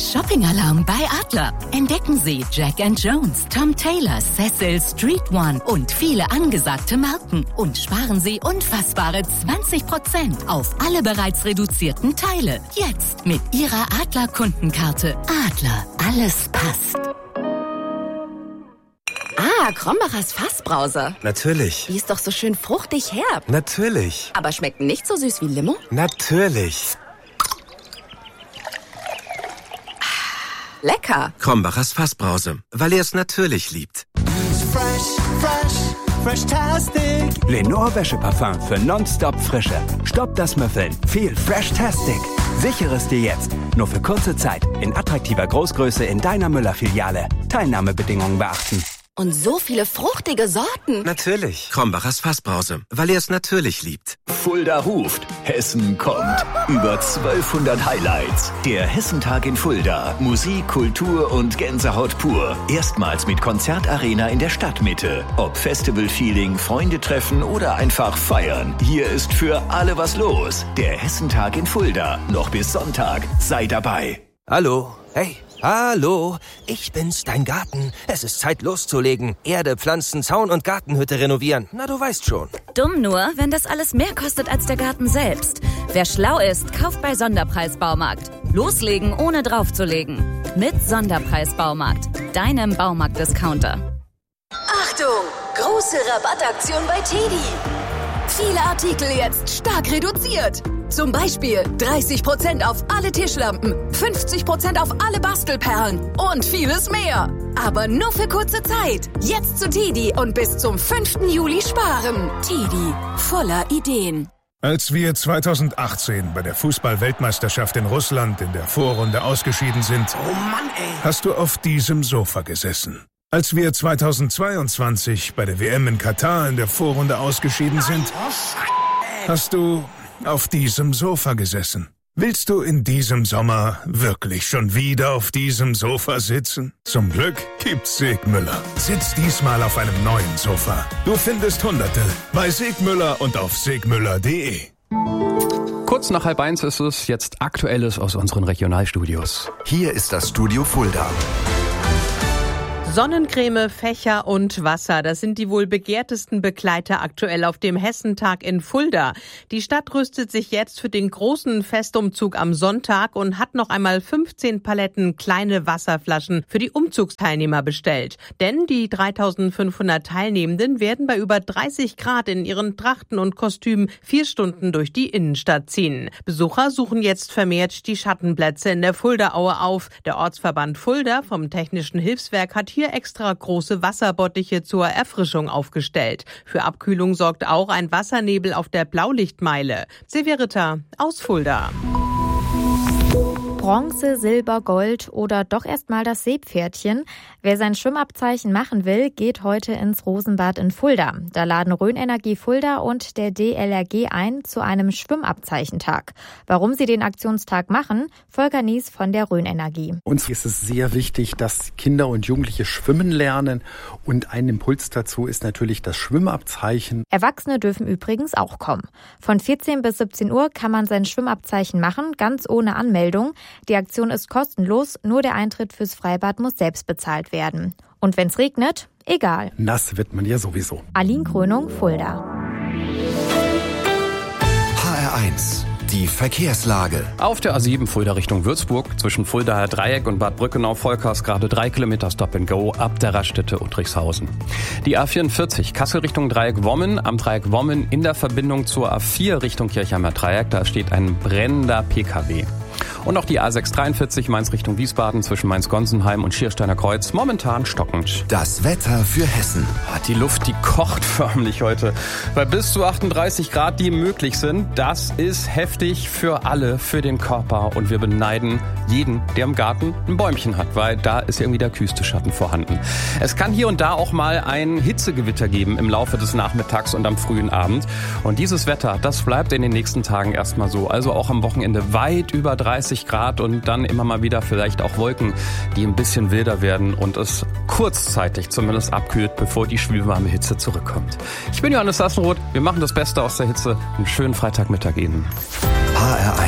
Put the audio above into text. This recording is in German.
Shopping-Alarm bei Adler. Entdecken Sie Jack & Jones, Tom Taylor, Cecil, Street One und viele angesagte Marken. Und sparen Sie unfassbare 20% auf alle bereits reduzierten Teile. Jetzt mit Ihrer Adler-Kundenkarte. Adler, alles passt. Ah, Krombacher's Fassbrause. Natürlich. Die ist doch so schön fruchtig herb. Natürlich. Aber schmeckt nicht so süß wie Limo? Natürlich. Lecker. Krombacher's Fassbrause, weil er es natürlich liebt. Fresh-tastic. Lenore Wäscheparfum für nonstop Frische. Stopp das Müffeln. Viel Fresh-tastic. Sichere es dir jetzt. Nur für kurze Zeit. In attraktiver Großgröße in deiner Müller-Filiale. Teilnahmebedingungen beachten. Und so viele fruchtige Sorten. Natürlich. Krombacher's Fassbrause, weil er es natürlich liebt. Fulda ruft. Hessen kommt. Über 1200 Highlights. Der Hessentag in Fulda. Musik, Kultur und Gänsehaut pur. Erstmals mit Konzertarena in der Stadtmitte. Ob Festival-Feeling, Freunde treffen oder einfach feiern. Hier ist für alle was los. Der Hessentag in Fulda. Noch bis Sonntag. Sei dabei. Hallo. Hey. Hallo, ich bin's, dein Garten. Es ist Zeit loszulegen. Erde, Pflanzen, Zaun und Gartenhütte renovieren. Na, du weißt schon. Dumm nur, wenn das alles mehr kostet als der Garten selbst. Wer schlau ist, kauft bei Sonderpreis Baumarkt. Loslegen, ohne draufzulegen. Mit Sonderpreis Baumarkt, deinem Baumarkt-Discounter. Achtung! Große Rabattaktion bei TEDi. Viele Artikel jetzt stark reduziert. Zum Beispiel 30% auf alle Tischlampen, 50% auf alle Bastelperlen und vieles mehr. Aber nur für kurze Zeit. Jetzt zu TEDi und bis zum 5. Juli sparen. TEDi, voller Ideen. Als wir 2018 bei der Fußball-Weltmeisterschaft in Russland in der Vorrunde ausgeschieden sind, hast du auf diesem Sofa gesessen. Als wir 2022 bei der WM in Katar in der Vorrunde ausgeschieden sind, hast du auf diesem Sofa gesessen. Willst du in diesem Sommer wirklich schon wieder auf diesem Sofa sitzen? Zum Glück gibt's Segmüller. Sitz diesmal auf einem neuen Sofa. Du findest Hunderte bei Segmüller und auf segmüller.de. Kurz nach 12:30 ist es jetzt Aktuelles aus unseren Regionalstudios. Hier ist das Studio Fulda. Sonnencreme, Fächer und Wasser, das sind die wohl begehrtesten Begleiter aktuell auf dem Hessentag in Fulda. Die Stadt rüstet sich jetzt für den großen Festumzug am Sonntag und hat noch einmal 15 Paletten kleine Wasserflaschen für die Umzugsteilnehmer bestellt. Denn die 3.500 Teilnehmenden werden bei über 30 Grad in ihren Trachten und Kostümen 4 Stunden durch die Innenstadt ziehen. Besucher suchen jetzt vermehrt die Schattenplätze in der Fuldaaue auf. Der Ortsverband Fulda vom Technischen Hilfswerk hat hier extra große Wasserbottiche zur Erfrischung aufgestellt. Für Abkühlung sorgt auch ein Wassernebel auf der Blaulichtmeile. Severita aus Fulda. Bronze, Silber, Gold oder doch erstmal das Seepferdchen. Wer sein Schwimmabzeichen machen will, geht heute ins Rosenbad in Fulda. Da laden Rhön-Energie Fulda und der DLRG ein zu einem Schwimmabzeichentag. Warum sie den Aktionstag machen, Volker Nies von der Rhön-Energie. Uns ist es sehr wichtig, dass Kinder und Jugendliche schwimmen lernen. Und ein Impuls dazu ist natürlich das Schwimmabzeichen. Erwachsene dürfen übrigens auch kommen. Von 14 bis 17 Uhr kann man sein Schwimmabzeichen machen, ganz ohne Anmeldung. Die Aktion ist kostenlos, nur der Eintritt fürs Freibad muss selbst bezahlt werden. Und wenn's regnet, egal. Nass wird man ja sowieso. Aline Krönung, Fulda. HR1, die Verkehrslage. Auf der A7 Fulda Richtung Würzburg, zwischen Fuldaer Dreieck und Bad Brückenau-Volkers gerade 3 Kilometer Stop and Go ab der Raststätte Uttrichshausen. Die A44 Kassel Richtung Dreieck Wommen, am Dreieck Wommen in der Verbindung zur A4 Richtung Kirchheimer Dreieck, da steht ein brennender PKW. Und auch die A643 Mainz Richtung Wiesbaden zwischen Mainz-Gonsenheim und Schiersteiner Kreuz momentan stockend. Das Wetter für Hessen. Die Luft, die kocht förmlich heute. Bei bis zu 38 Grad, die möglich sind, das ist heftig für alle, für den Körper. Und wir beneiden jeden, der im Garten ein Bäumchen hat, weil da ist irgendwie der kühlste Schatten vorhanden. Es kann hier und da auch mal ein Hitzegewitter geben im Laufe des Nachmittags und am frühen Abend. Und dieses Wetter, das bleibt in den nächsten Tagen erstmal so. Also auch am Wochenende weit über 30 Grad und dann immer mal wieder vielleicht auch Wolken, die ein bisschen wilder werden und es kurzzeitig zumindest abkühlt, bevor die schwülwarme Hitze zurückkommt. Ich bin Johannes Sassenroth, wir machen das Beste aus der Hitze. Einen schönen Freitagmittag Ihnen. HR1